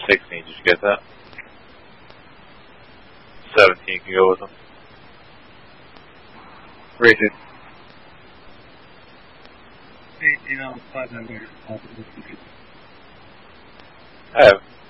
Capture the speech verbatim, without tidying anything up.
sixteen, did you get that? seventeen can go with him. Rated. eighteen, I'll find that later. I have.